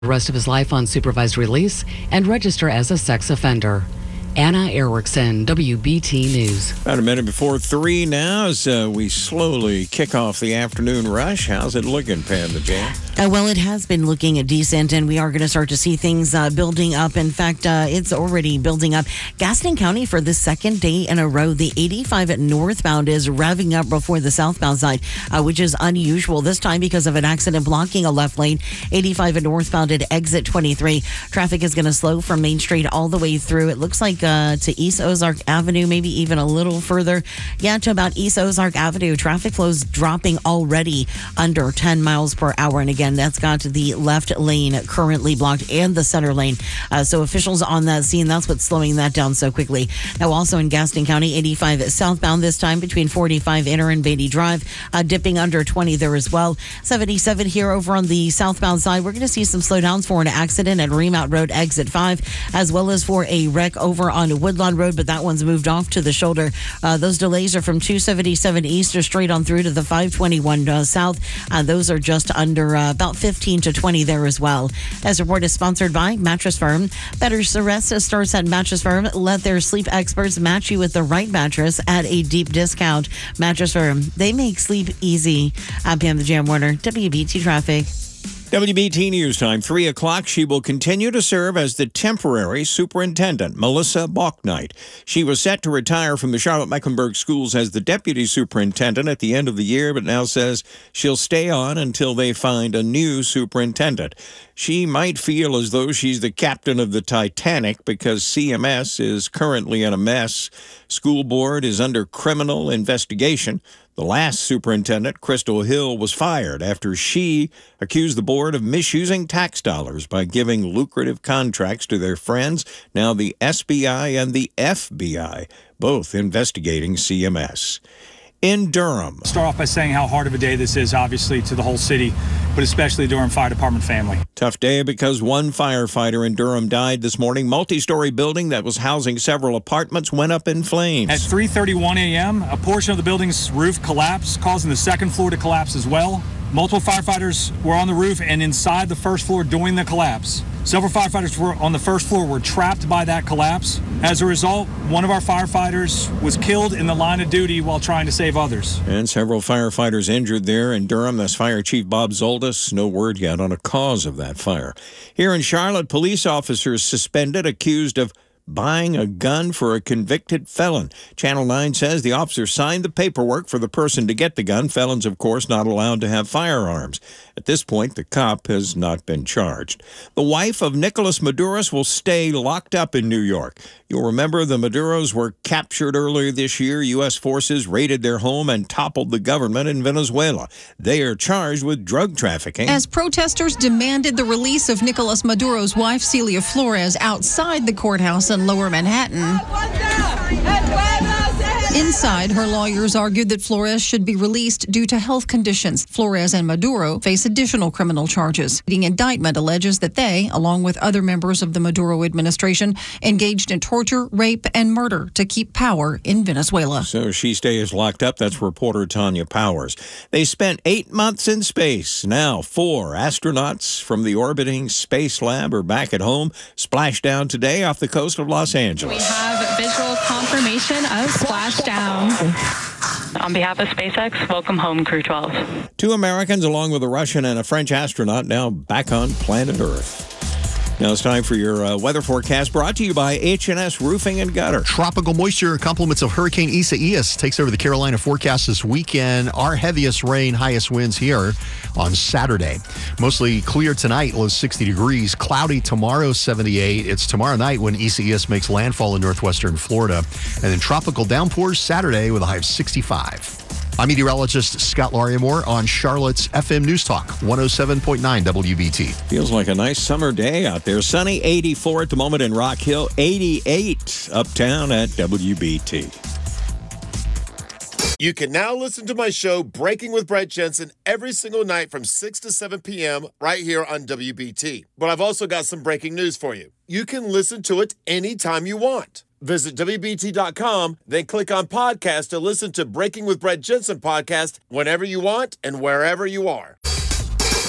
the rest of his life on supervised release and register as a sex offender. Anna Erickson, WBT News. About a minute before 3 now as we slowly kick off the afternoon rush. How's it looking, Panda Jam? Well, it has been looking decent, and we are going to start to see things building up. In fact, it's already building up. Gaston County, for the second day in a row, the 85 northbound is revving up before the southbound side, which is unusual this time because of an accident blocking a left lane. 85 northbound at exit 23. Traffic is going to slow from Main Street all the way through. It looks like to East Ozark Avenue, maybe even a little further. Yeah, to about East Ozark Avenue. Traffic flows dropping already under 10 miles per hour. And again, that's got the left lane currently blocked and the center lane. So officials on that scene, that's what's slowing that down so quickly. Now also in Gaston County, 85 southbound this time between 45 Inner and Beatty Drive, dipping under 20 there as well. 77 here over on the southbound side. We're going to see some slowdowns for an accident at Remount Road exit 5, as well as for a wreck over on Woodlawn Road, but that one's moved off to the shoulder. Those delays are from 277 east or straight on through to the 521 south. Those are just under about 15 to 20 there as well. This report is sponsored by Mattress Firm. Better rest starts at Mattress Firm. Let their sleep experts match you with the right mattress at a deep discount. Mattress Firm, they make sleep easy. I'm Pam the Jam Warner, WBT Traffic. WBT News Time, 3 o'clock. She will continue to serve as the temporary superintendent, Melissa Balknight. She was set to retire from the Charlotte-Mecklenburg schools as the deputy superintendent at the end of the year, but now says she'll stay on until they find a new superintendent. She might feel as though she's the captain of the Titanic because CMS is currently in a mess. School board is under criminal investigation. The last superintendent, Crystal Hill, was fired after she accused the board of misusing tax dollars by giving lucrative contracts to their friends. Now the SBI and the FBI, both investigating CMS. In Durham. Start off by saying how hard of a day this is, obviously, to the whole city, but especially the Durham Fire Department family. Tough day because one firefighter in Durham died this morning. Multi-story building that was housing several apartments went up in flames. At 3:31 a.m., a portion of the building's roof collapsed, causing the second floor to collapse as well. Multiple firefighters were on the roof and inside the first floor during the collapse. Several firefighters were on the first floor were trapped by that collapse. As a result, one of our firefighters was killed in the line of duty while trying to save others. And several firefighters injured there in Durham. That's Fire Chief Bob Zoldas. No word yet on a cause of that fire. Here in Charlotte, police officers suspended accused of buying a gun for a convicted felon. Channel 9 says the officer signed the paperwork for the person to get the gun. Felons, of course, not allowed to have firearms. At this point, the cop has not been charged. The wife of Nicolas Maduros will stay locked up in New York. You'll remember the Maduros were captured earlier this year. U.S. forces raided their home and toppled the government in Venezuela. They are charged with drug trafficking. As protesters demanded the release of Nicolas Maduro's wife, Celia Flores, outside the courthouse in Lower Manhattan. Inside, her lawyers argued that Flores should be released due to health conditions. Flores and Maduro face additional criminal charges. The indictment alleges that they, along with other members of the Maduro administration, engaged in torture, rape, and murder to keep power in Venezuela. So she stays locked up. That's reporter Tanya Powers. They spent 8 months in space. Now 4 astronauts from the orbiting space lab are back at home. Splashed down today off the coast of Los Angeles. We have visual confirmation of splashdown. On behalf of SpaceX, welcome home, Crew 12. 2 Americans, along with a Russian and a French astronaut, now back on planet Earth. Now it's time for your weather forecast, brought to you by H&S Roofing and Gutter. Tropical moisture compliments of Hurricane Isaias takes over the Carolina forecast this weekend. Our heaviest rain, highest winds here on Saturday. Mostly clear tonight, low 60 degrees. Cloudy tomorrow, 78. It's tomorrow night when Isaias makes landfall in northwestern Florida. And then tropical downpours Saturday with a high of 65. I'm meteorologist Scott Larimore on Charlotte's FM News Talk, 107.9 WBT. Feels like a nice summer day out there. Sunny, 84 at the moment in Rock Hill, 88 uptown at WBT. You can now listen to my show, Breaking with Brett Jensen, every single night from 6 to 7 p.m. right here on WBT. But I've also got some breaking news for you. You can listen to it anytime you want. Visit WBT.com, then click on podcast to listen to Breaking with Brett Jensen podcast whenever you want and wherever you are.